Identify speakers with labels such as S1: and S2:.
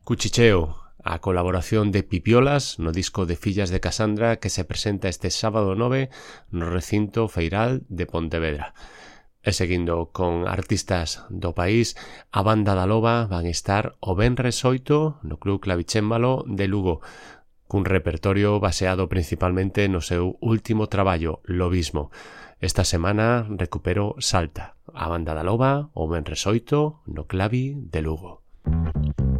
S1: Cuchicheo, a colaboración de Pipiolas no disco de Fillas de Casandra que se presenta este sábado 9 no recinto feiral de Pontevedra. E seguindo con artistas do país, a Banda da Loba van estar o venres 8 no Club Clavicémbalo de Lugo, cun repertorio baseado principalmente no seu último traballo, Lobismo. Esta semana recupero Salta, a Banda da Loba o venres 8 no Clavi de Lugo.